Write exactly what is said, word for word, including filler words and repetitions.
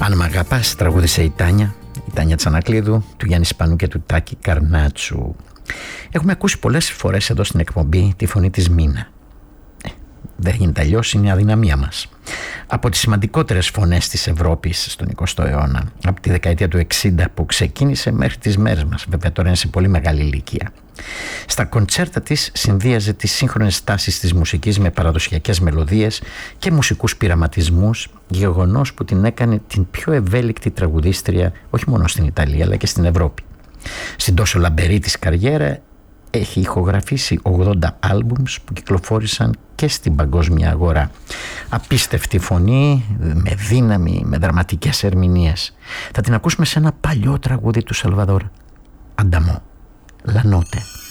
«Αν μ' αγαπάς» τραγούδισε η Τάνια, η Τάνια Τσανακλείδου, του Γιάννη Σπανού και του Τάκη Καρνάτσου. Έχουμε ακούσει πολλές φορές εδώ στην εκπομπή τη φωνή της Μίνα. Ε, δεν γίνεται αλλιώς, είναι η αδυναμία μας. Από τις σημαντικότερες φωνές της Ευρώπης στον εικοστό αιώνα, από τη δεκαετία του εξήντα που ξεκίνησε μέχρι τις μέρες μας, βέβαια τώρα είναι σε πολύ μεγάλη ηλικία. Στα κοντσέρτα της συνδύαζε τις σύγχρονες τάσεις της μουσικής με παραδοσιακές μελωδίες και μουσικούς πειραματισμούς, γεγονός που την έκανε την πιο ευέλικτη τραγουδίστρια όχι μόνο στην Ιταλία αλλά και στην Ευρώπη. Στην τόσο λαμπερή της καριέρα έχει ηχογραφήσει ογδόντα άλμπουμς που κυκλοφόρησαν και στην παγκόσμια αγορά. Απίστευτη φωνή, με δύναμη, με δραματικές ερμηνείες. Θα την ακούσουμε σε ένα παλιό τραγούδι του Σαλβαδόρ Ανταμό, «La Notte».